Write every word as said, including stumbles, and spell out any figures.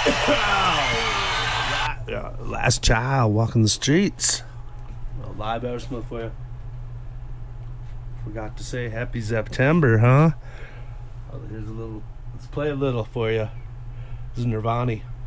uh, Last Child walking the streets. A live Aerosmith for you. Forgot to say happy September, huh? Oh, here's a little. Let's play a little for you. This is Nirvana.